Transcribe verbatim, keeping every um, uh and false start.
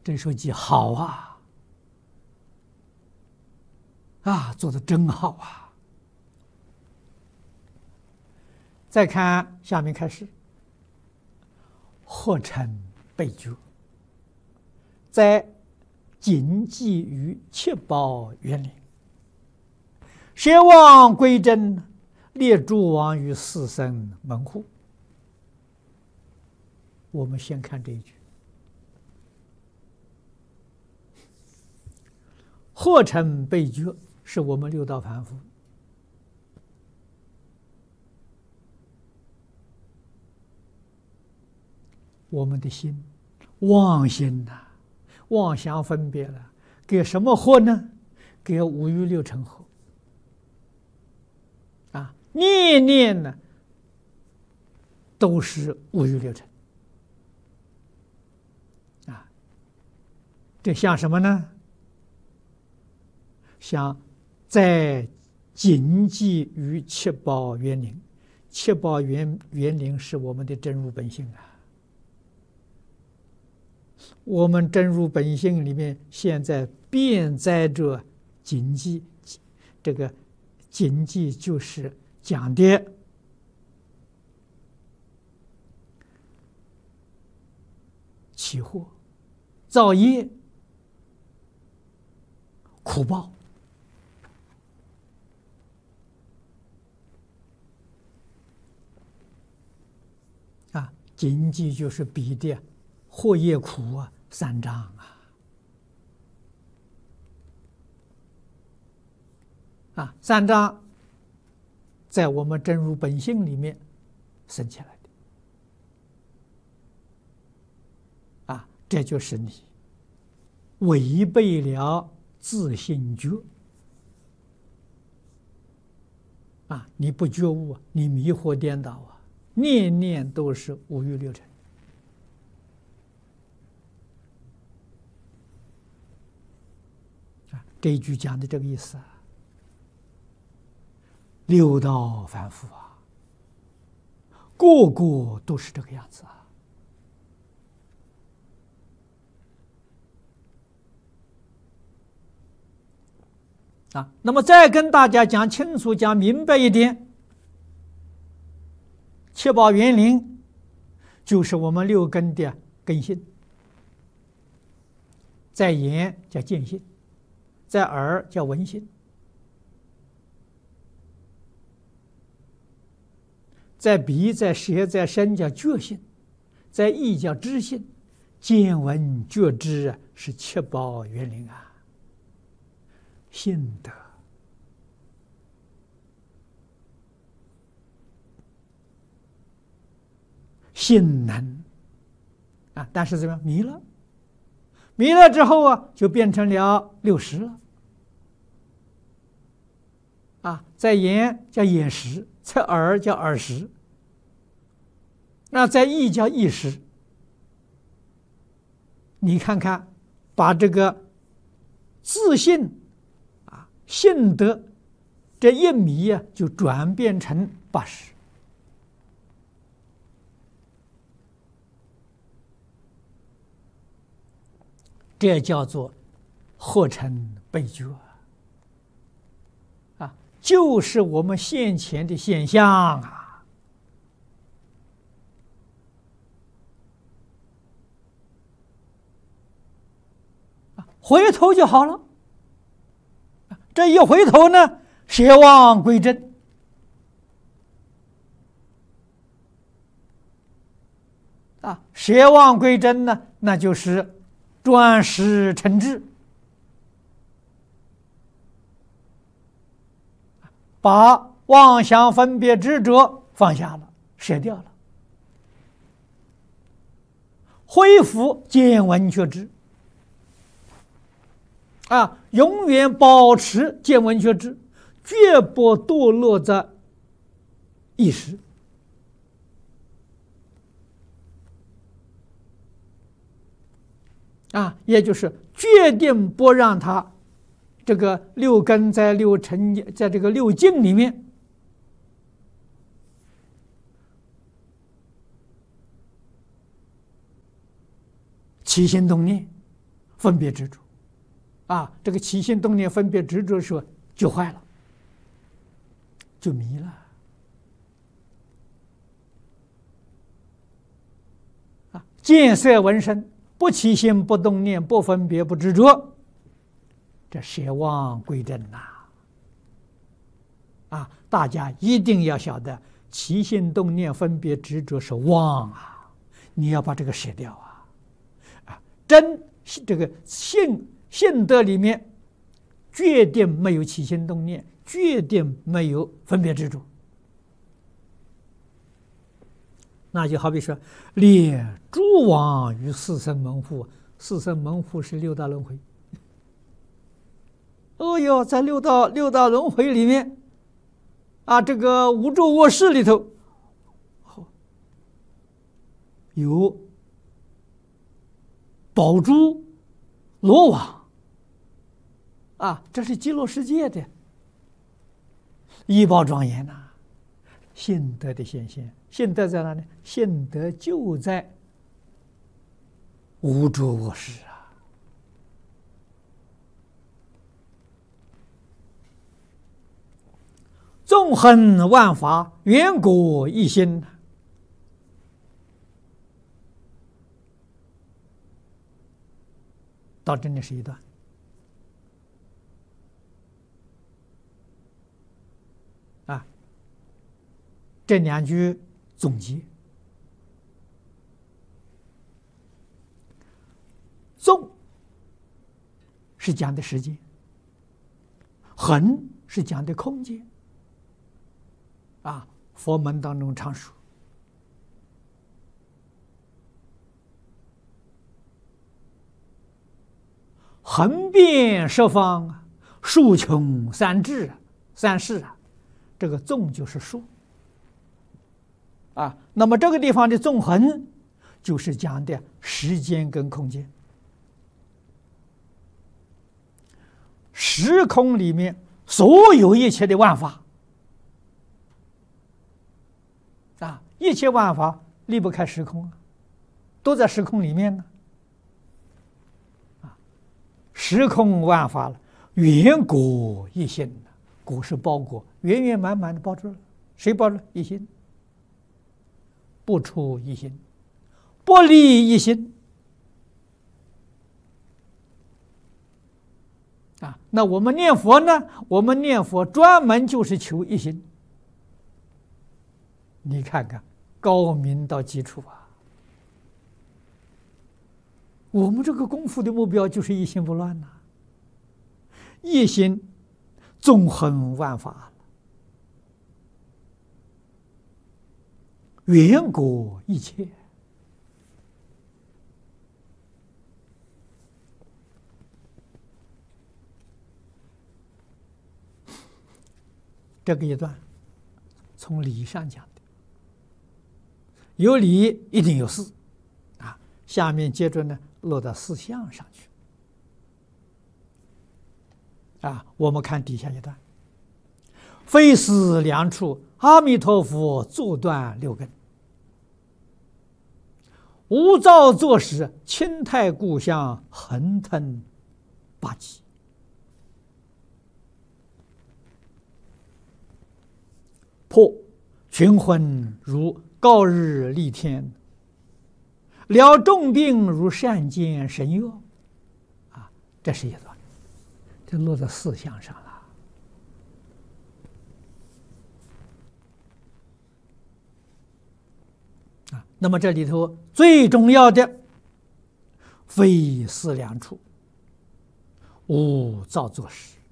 这书记好啊，啊，做的真好啊！再看下面开始，或称被觉，在谨记于七宝园林，舍妄归真，列诸王于四僧门户。我们先看这一句，或称被觉，是我们六道凡夫我们的心妄心呐、啊，妄想分别了，给什么惑呢？给五欲六尘惑啊！念念呢，都是五欲六尘啊！这像什么呢？像在谨记于七宝园林，七宝园园林是我们的真如本性啊。我们真如本性里面，现在遍在着谨记，这个谨记就是讲的起惑、造业、苦报啊，谨记就是比的惑业苦啊，三障啊，啊，三障在我们真如本性里面生起来的，啊，这就是你违背了自性觉，啊，你不觉悟，你迷惑颠倒啊，念念都是五欲六尘。这一句讲的这个意思啊，六道凡夫啊，个个都是这个样子啊。啊，那么再跟大家讲清楚、讲明白一点，七宝园林就是我们六根的根性，在眼叫见性，在耳叫闻性，在鼻、在舌、在身叫觉性，在意叫知性，见闻觉知啊，是七宝园林啊。性德、性能啊，但是怎么样？迷了，迷了之后啊，就变成了六识了。啊，在眼叫眼识，在耳叫耳识，那在意叫意识。你看看，把这个自信啊、性德这一迷啊，就转变成八识。这叫做惑成被觉啊，就是我们现前的现象啊。回头就好了，这一回头呢，舍妄归真啊，舍妄归真呢，那就是转识成智，把妄想分别执着放下了，舍掉了，恢复见闻觉知啊，永远保持见闻觉知，绝不堕落在意识啊，也就是决定不让他这个六根在六尘，在这个六境里面起心动念分别执着，啊，这个起心动念分别执着的时候就坏了，就迷了。啊，见色闻声，不起心不动念，不分别不执着，这舍妄归真呐！啊，大家一定要晓得，起心动念分别执着是妄啊，你要把这个舍掉啊！啊，真这个信信德里面，决定没有起心动念，决定没有分别执着。那就好比说，列诸往于四生门户，四生门户是六道轮回。哦哟，在六道六道轮回里面，啊，这个无住卧室里头，有宝珠、罗网，啊，这是极乐世界的仪宝庄严呐、啊，信德的显现。信德在哪里？信德就在无住卧室啊！纵横万法，圆果一心。到这里是一段。啊，这两句总结：纵是讲的时间，横是讲的空间。啊，佛门当中常说，横遍十方，竖穷三至，三世啊，这个纵就是竖。啊，那么这个地方的纵横，就是讲的时间跟空间。时空里面所有一切的万法，啊，一切万法离不开时空啊，都在时空里面呢。啊，时空万法了，圆果一心，果是包裹，圆圆满满的包住了。谁包住？一心。不出一心，不离一心。啊，那我们念佛呢？我们念佛专门就是求一心。你看看，高明到极处啊！我们这个功夫的目标就是一心不乱呐、啊，一心纵横万法。圆果一切，这个一段从理上讲的，有理一定有事啊。下面接着呢，落到事相上去啊。我们看底下一段，非思量处，阿弥陀佛作断六根，无造作时，清泰故乡横腾八极。破群魂如高日丽天，疗重病如善见神药。啊，这是一段，这落在四相上了。那么这里头最重要的，非思量处，无造作时。